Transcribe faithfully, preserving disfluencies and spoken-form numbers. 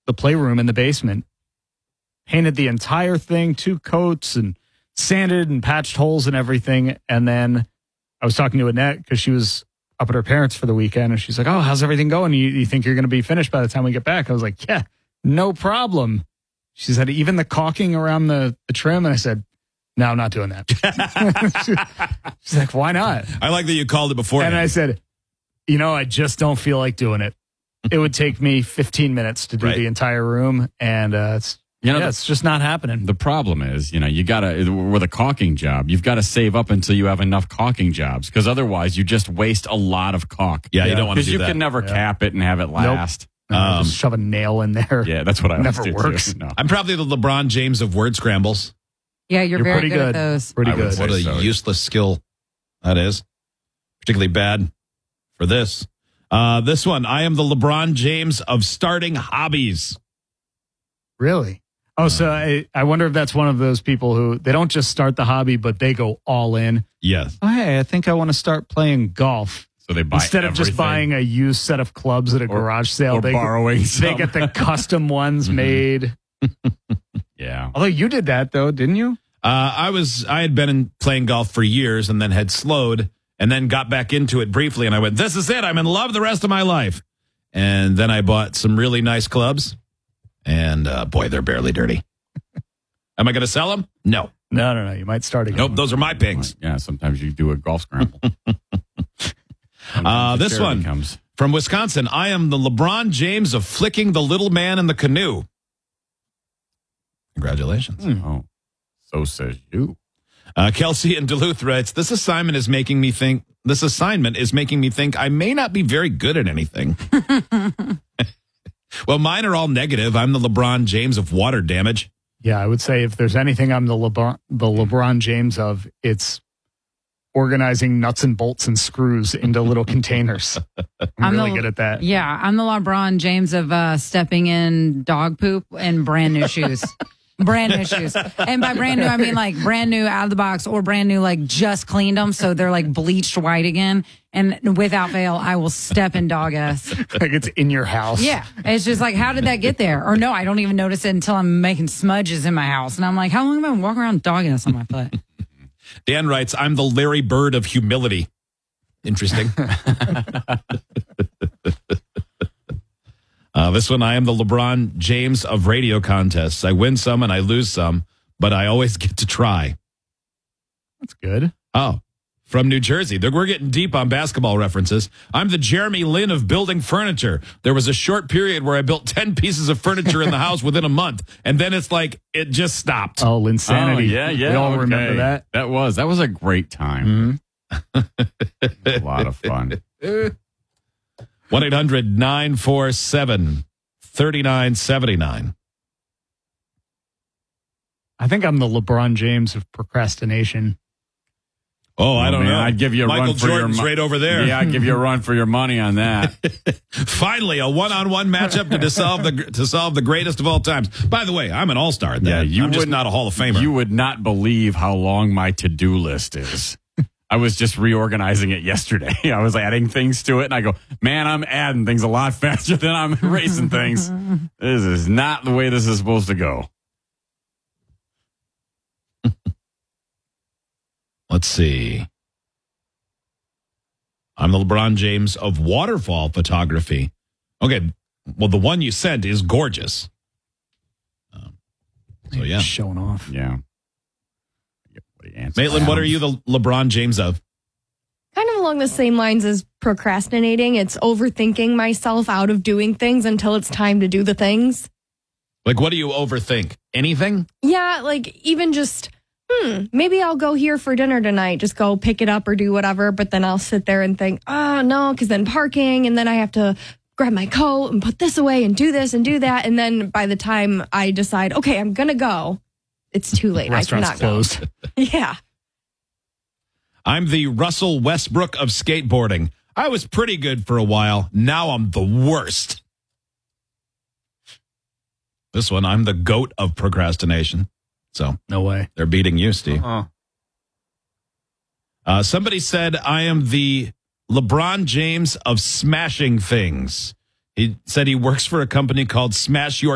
the playroom in the basement. Painted the entire thing, two coats, and sanded and patched holes and everything. And then I was talking to Annette because she was up at her parents' for the weekend. And she's like, oh, how's everything going? You, you think you're going to be finished by the time we get back? I was like, yeah, no problem. She said, even the caulking around the, the trim? And I said, no, I'm not doing that. She's like, why not? I like that you called it before. And I said, you know, I just don't feel like doing it. It would take me fifteen minutes to do right. the entire room. And uh, it's, you know, yeah, the, it's just not happening. The problem is, you know, you got to, with a caulking job, you've got to save up until you have enough caulking jobs, because otherwise you just waste a lot of caulk. Yeah, yeah. you don't want to do that. Because you that. can never yeah. cap it and have it last. Nope. No, Um, just shove a nail in there. Yeah, that's what I never do works. Too. No. I'm probably the LeBron James of word scrambles. Yeah, you're, You're very pretty good, good. at those. Pretty I would good. say What a so. useless skill that is. Particularly bad for this. Uh, this one, I am the LeBron James of starting hobbies. Really? Oh, so I, I wonder if that's one of those people who they don't just start the hobby, but they go all in. Yes. Oh, hey, I think I want to start playing golf. So they buy Instead of everything. just buying a used set of clubs at a Or- garage sale, or they, borrowing they some. get the custom ones Mhm. made. Yeah. Although you did that, though, didn't you? Uh, I was I had been in playing golf for years and then had slowed and then got back into it briefly. And I went, this is it. I'm in love the rest of my life. And then I bought some really nice clubs. And uh, boy, they're barely dirty. Am I going to sell them? No. No, no, no. You might start again. Nope. Those are my pings. Yeah, sometimes you do a golf scramble. Uh, this Charity one comes. from Wisconsin. I am the LeBron James of flicking the little man in the canoe. Congratulations. Oh, so says you. Uh, Kelsey in Duluth writes, this assignment is making me think, this assignment is making me think I may not be very good at anything. Well, mine are all negative. I'm the LeBron James of water damage. Yeah, I would say if there's anything I'm the LeBron, the LeBron James of, it's organizing nuts and bolts and screws into little containers. I'm, I'm really the- good at that. Yeah, I'm the LeBron James of uh, stepping in dog poop and brand new shoes. Brand new shoes. And by brand new, I mean like brand new out of the box or brand new, like just cleaned them. So they're like bleached white again. And without fail, I will step in dog ass. Like it's in your house. Yeah. It's just like, how did that get there? Or no, I don't even notice it until I'm making smudges in my house. And I'm like, how long am I walking around with dog ass on my foot? Dan writes, I'm the Larry Bird of humility. Interesting. uh, this one, I am the LeBron James of radio contests. I win some and I lose some, but I always get to try. That's good. Oh, from New Jersey. We're getting deep on basketball references. I'm the Jeremy Lin of building furniture. There was a short period where I built ten pieces of furniture in the house within a month, and then it's like it just stopped. Oh, Linsanity. Oh, yeah, yeah. We all okay. remember that. That was that was a great time. Mm-hmm. A lot of fun. one eight hundred nine four seven three nine seven nine. I think I'm the LeBron James of procrastination. Oh, I Oh, don't man, know. I'd give you a Michael run for Jordan's your mo- right over there. Yeah, I'd give you a run for your money on that. Finally, a one-on-one matchup to solve the to solve the greatest of all times. By the way, I'm an all-star at that. Yeah, you I'm just wouldn't- not a Hall of Famer. You would not believe how long my to-do list is. I was just reorganizing it yesterday. I was adding things to it, and I go, man, I'm adding things a lot faster than I'm erasing things. This is not the way this is supposed to go. Let's see. I'm the LeBron James of waterfall photography. Okay, well, the one you sent is gorgeous. Um, so, yeah. Showing off. Yeah. Maitland, what are you the LeBron James of? Kind of along the same lines as procrastinating. It's overthinking myself out of doing things until it's time to do the things. Like, what do you overthink? Anything? Yeah, like even just, hmm, maybe I'll go here for dinner tonight. Just go pick it up or do whatever. But then I'll sit there and think, oh, no, because then parking and then I have to grab my coat and put this away and do this and do that. And then by the time I decide, okay, I'm going to go, it's too late. I Restaurant's cannot closed. go. Yeah. I'm the Russell Westbrook of skateboarding. I was pretty good for a while. Now I'm the worst. This one, I'm the GOAT of procrastination. So No way. they're beating you, Steve. Uh-uh. Uh, somebody said I am the LeBron James of smashing things. He said he works for a company called Smash Your